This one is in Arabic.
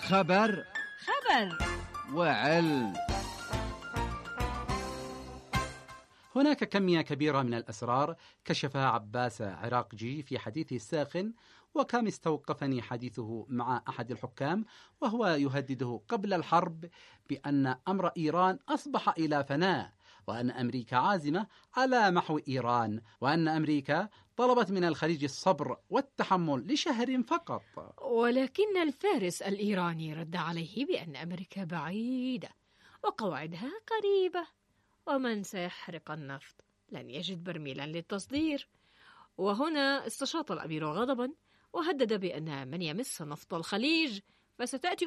خبر وعلم. هناك كمية كبيرة من الأسرار كشفها عباس عراقجي في حديثه الساخن، وكم استوقفني حديثه مع أحد الحكام وهو يهدده قبل الحرب بأن أمر إيران أصبح إلى فناء، وأن أمريكا عازمة على محو إيران، وأن أمريكا طلبت من الخليج الصبر والتحمل لشهر فقط. ولكن الفارس الإيراني رد عليه بأن أمريكا بعيدة وقواعدها قريبة، ومن سيحرق النفط لن يجد برميلا للتصدير. وهنا استشاط الأمير غضبا وهدد بأن من يمس نفط الخليج فستأتي